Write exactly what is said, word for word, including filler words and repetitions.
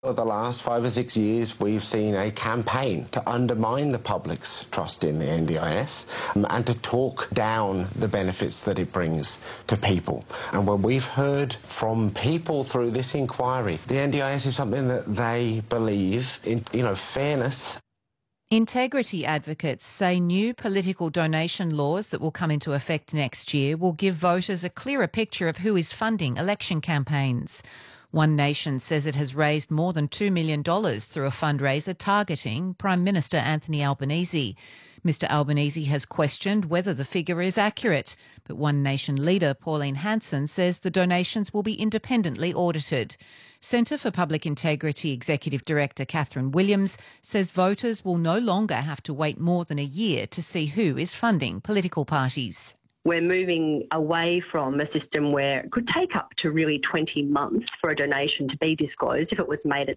For the last five or six years, we've seen a campaign to undermine the public's trust in the N D I S um, and to talk down the benefits that it brings to people. And when we've heard from people through this inquiry, the N D I S is something that they believe in, you know, fairness. Integrity advocates say new political donation laws that will come into effect next year will give voters a clearer picture of who is funding election campaigns. One Nation says it has raised more than two million dollars through a fundraiser targeting Prime Minister Anthony Albanese. Mister Albanese has questioned whether the figure is accurate, but One Nation leader Pauline Hanson says the donations will be independently audited. Centre for Public Integrity Executive Director Catherine Williams says voters will no longer have to wait more than a year to see who is funding political parties. We're moving away from a system where it could take up to really twenty months for a donation to be disclosed if it was made at